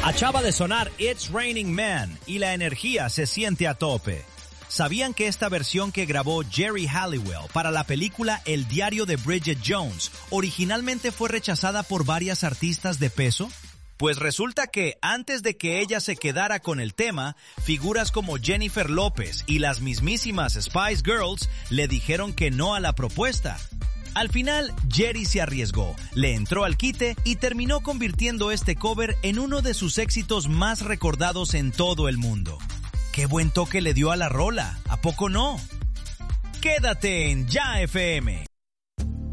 Acaba de sonar It's Raining Men y la energía se siente a tope. ¿Sabían que esta versión que grabó Jerry Halliwell para la película El diario de Bridget Jones originalmente fue rechazada por varias artistas de peso? Pues resulta que antes de que ella se quedara con el tema, figuras como Jennifer López y las mismísimas Spice Girls le dijeron que no a la propuesta. Al final, Jerry se arriesgó, le entró al quite y terminó convirtiendo este cover en uno de sus éxitos más recordados en todo el mundo. ¡Qué buen toque le dio a la rola! ¿A poco no? Quédate en Ya FM.